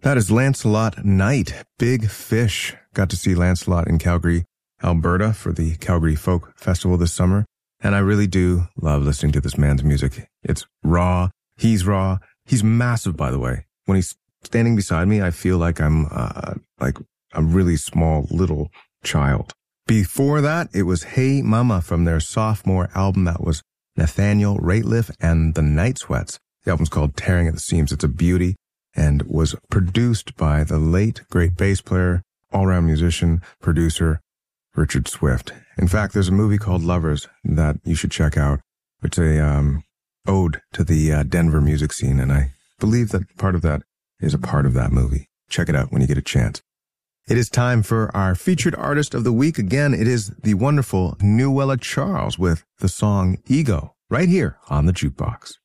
That is Lancelot Knight, Big Fish. Got to see Lancelot in Calgary, Alberta for the Calgary Folk Festival this summer. And I really do love listening to this man's music. It's raw. He's massive, by the way. When he's standing beside me, I feel like I'm like a really small little child. Before that, it was Hey Mama from their sophomore album. That was Nathaniel Rateliff and the Night Sweats. The album's called Tearing at the Seams. It's a beauty and was produced by the late great bass player, all-around musician, producer, Richard Swift. In fact, there's a movie called Lovers that you should check out. It's a ode to the Denver music scene, and I believe that part of that is a part of that movie. Check it out when you get a chance. It is time for our featured artist of the week. Again, it is the wonderful Nuella Charles with the song Ego, right here on the Jukebox.